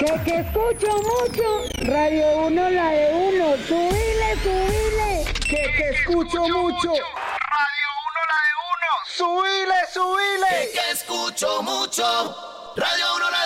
Que escucho mucho. Radio 1, la de 1. Subile. Que escucho mucho. Radio 1, la de 1. Subile. Que escucho mucho. Radio 1, la